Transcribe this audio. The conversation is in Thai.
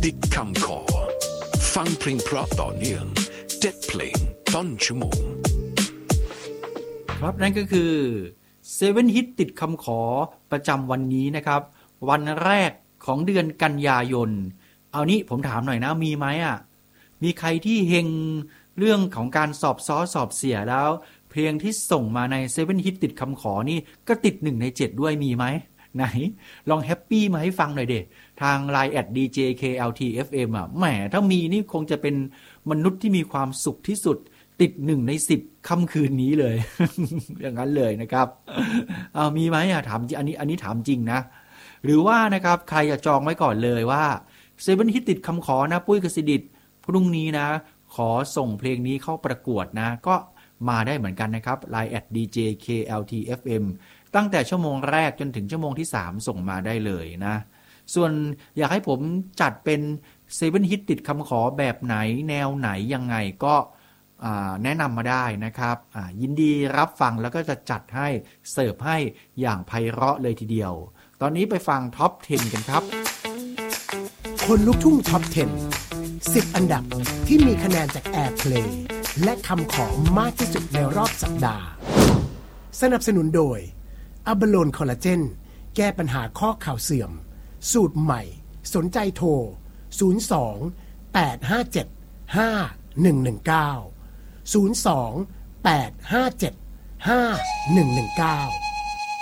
ติดคำขอฟังเพลงเพราะต่อเนื่อง7เพลงต้นชั่วโมงครับนั่นก็คือ7 ฮิตติดคำขอประจำวันนี้นะครับวันแรกของเดือนกันยายนเอานี้ผมถามหน่อยนะมีไหมมีใครที่เฮงเรื่องของการสอบซ้อสอบเสียแล้วเพลงที่ส่งมาใน7 ฮิตติดคำขอนี่ก็ติด1 ใน 7ด้วยมีไหมไหนลองแฮปปี้มาให้ฟังหน่อยเด็ทาง LINE @djkltfm แหมถ้ามีนี่คงจะเป็นมนุษย์ที่มีความสุขที่สุดติด1 ใน 10ค่ำคืนนี้เลย อย่างนั้นเลยนะครับมีไหมถามอันนี้ถามจริงนะหรือว่านะครับใครจะจองไว้ก่อนเลยว่า7 ฮิตติดคำขอนะปุ้ยกสิดิษฐ์พรุ่งนี้นะขอส่งเพลงนี้เข้าประกวดนะก็มาได้เหมือนกันนะครับ LINE @djkltfm ตั้งแต่ชั่วโมงแรกจนถึงชั่วโมงที่3ส่งมาได้เลยนะส่วนอยากให้ผมจัดเป็น7 ฮิตติดคำขอแบบไหนแนวไหนยังไงก็แนะนำมาได้นะครับยินดีรับฟังแล้วก็จะจัดให้เสิร์ฟให้อย่างไพเราะเลยทีเดียวตอนนี้ไปฟังท็อป 10 กันครับคนลุกทุ่งท็อป 10 อันดับที่มีคะแนนจาก Airplay และคำขอมากที่สุดในรอบสัปดาห์สนับสนุนโดยอะบาโลนคอลลาเจนแก้ปัญหาข้อเข่าเสื่อมสูตรใหม่สนใจโทร02 857 5119 02 857 5119